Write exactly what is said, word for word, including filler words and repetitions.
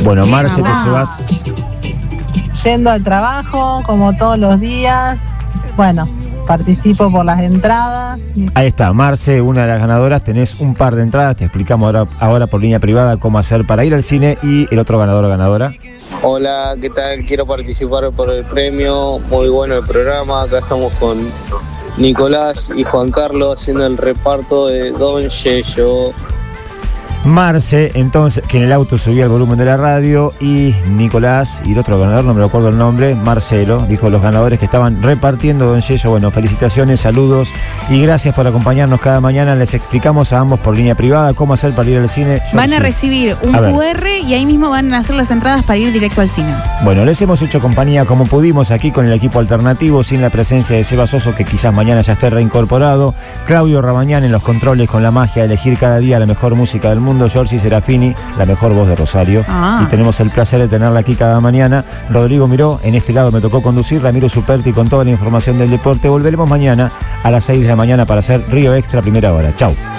Bueno, Marce, te llevas... Yendo al trabajo, como todos los días. Bueno, participo por las entradas. Ahí está, Marce, una de las ganadoras. Tenés un par de entradas. Te explicamos ahora, ahora por línea privada cómo hacer para ir al cine. Y el otro ganador o ganadora. Hola, ¿qué tal? Quiero participar por el premio. Muy bueno el programa. Acá estamos con Nicolás y Juan Carlos haciendo el reparto de Don Yello. Marce, entonces, que en el auto subía el volumen de la radio, y Nicolás, y el otro ganador, no me acuerdo el nombre, Marcelo, dijo los ganadores que estaban repartiendo Don Yello. Bueno, felicitaciones, saludos y gracias por acompañarnos cada mañana. Les explicamos a ambos por línea privada cómo hacer para ir al cine. Yo van a sí. recibir un a cu erre y ahí mismo van a hacer las entradas para ir directo al cine. Bueno, les hemos hecho compañía como pudimos aquí con el equipo alternativo, sin la presencia de Seba Soso, que quizás mañana ya esté reincorporado, Claudio Rabañán en los controles con la magia de elegir cada día la mejor música del mundo, Giorgi Serafini, la mejor voz de Rosario, ah. y tenemos el placer de tenerla aquí cada mañana. Rodrigo Miró, en este lado me tocó conducir, Ramiro Superti con toda la información del deporte. Volveremos mañana a las seis de la mañana para hacer Río Extra, primera hora. Chau.